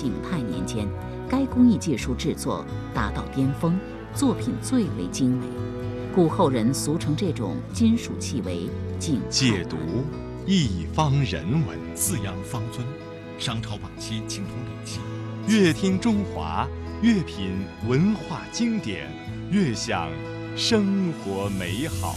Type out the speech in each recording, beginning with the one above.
景泰年间，该工艺技术制作达到巅峰，作品最为精美，故后人俗称这种金属器为景泰。 解读一方人文， 四羊方尊，商朝晚期青铜礼器。 越听中华，越品文化经典，越享生活美好。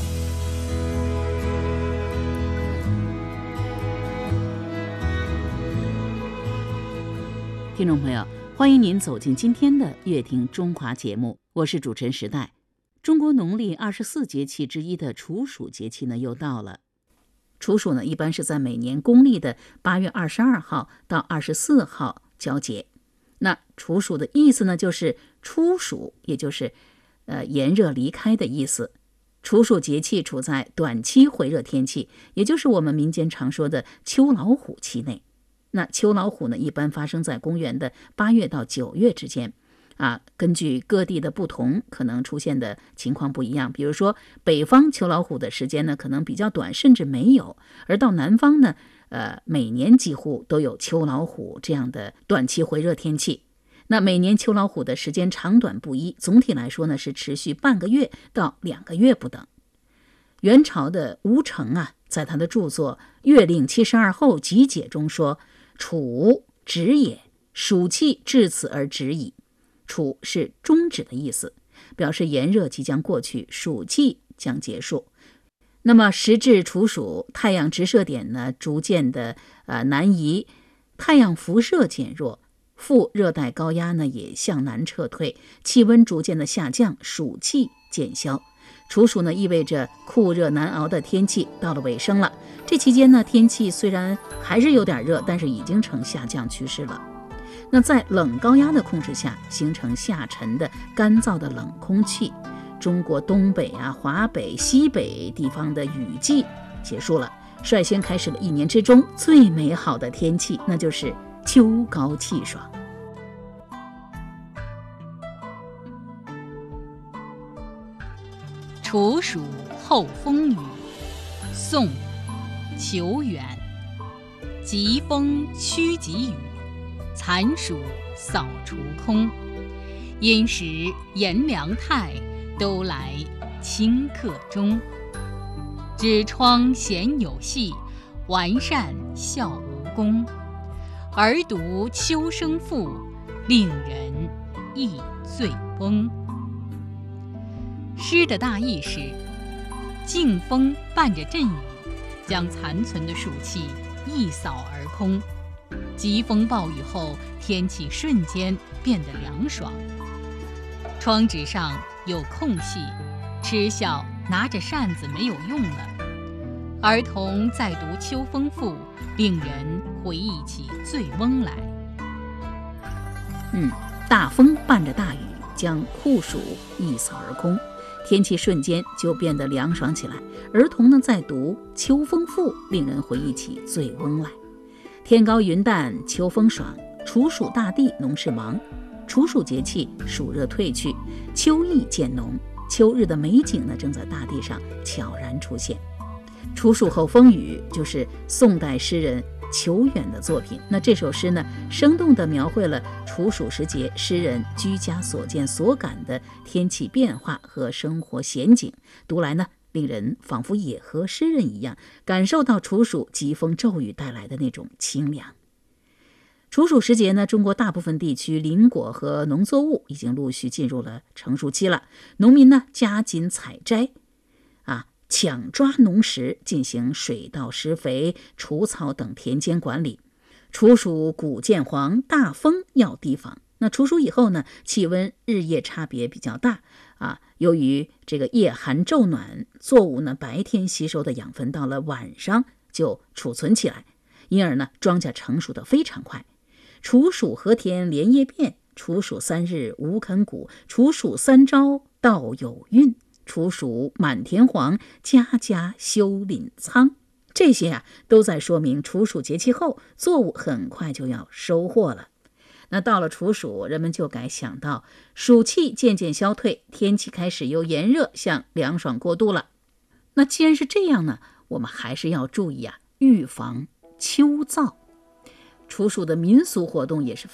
听众朋友，欢迎您走进今天的《乐听中华》节目，我是主持人时代。中国农历24节气之一的处暑节气呢又到了。处暑呢一般是在每年公历的8月22号到24号交节。那处暑的意思呢就是初暑，也就是炎热离开的意思。处暑节气处在短期回热天气，也就是我们民间常说的秋老虎期内。那秋老虎呢，一般发生在公元的8月到9月之间，根据各地的不同，可能出现的情况不一样。比如说，北方秋老虎的时间呢，可能比较短，甚至没有；而到南方呢，每年几乎都有秋老虎这样的短期回热天气。那每年秋老虎的时间长短不一，总体来说呢，是持续半个月到2个月不等。元朝的吴承在他的著作《月令72候集解》中说：“处止也，暑气至此而止矣。”处是终止的意思，表示炎热即将过去，暑气将结束。那么时至处暑，太阳直射点呢逐渐的南移，太阳辐射减弱，副热带高压呢也向南撤退，气温逐渐的下降，暑气渐消。处暑呢意味着酷热难熬的天气到了尾声了。这期间呢，天气虽然还是有点热，但是已经呈下降趋势了。那在冷高压的控制下，形成下沉的干燥的冷空气，中国东北华北、西北地方的雨季结束了，率先开始了一年之中最美好的天气，那就是秋高气爽。 处暑后风雨，宋·裘远。疾风驱疾雨，残暑扫除空。因时炎凉态，都来顷刻钟。纸窗闲有戏，完善笑无功。而读秋声赋，令人忆醉翁。诗的大意是，劲风伴着阵雨，将残存的暑气一扫而空。疾风暴雨后，天气瞬间变得凉爽。窗纸上有空隙，嗤笑拿着扇子没有用了。儿童在读秋风赋，令人回忆起醉翁来。 大风伴着大雨，将酷暑一扫而空，天气瞬间就变得凉爽起来。儿童呢在读秋风赋，令人回忆起醉翁来。天高云淡，秋风爽，处暑大地，农事忙。处暑节气，暑热退去，秋意渐浓，秋日的美景呢正在大地上悄然出现。处暑后风雨就是宋代诗人裘远的作品。那这首诗呢，生动地描绘了处暑时节诗人居家所见所感的天气变化和生活闲景，读来呢，令人仿佛也和诗人一样，感受到处暑疾风骤雨带来的那种清凉。处暑时节呢，中国大部分地区林果和农作物已经陆续进入了成熟期了，农民呢加紧采摘，抢抓农时，进行水稻施肥、除草等田间管理。处暑谷渐黄，大风要提防。那处暑以后呢，气温日夜差别比较大由于这个夜寒昼暖，作物呢白天吸收的养分到了晚上就储存起来，因而呢庄稼成熟的非常快。处暑和田连夜变，处暑3日无垦谷，处暑3朝稻有孕，处暑满田黄，家家休廪仓。这些都在说明处暑节气后，作物很快就要收获了。那到了处暑，人们就该想到暑气渐渐消退，天气开始由炎热向凉爽过渡了。那既然是这样呢，我们还是要注意预防秋燥。处暑的民俗活动也是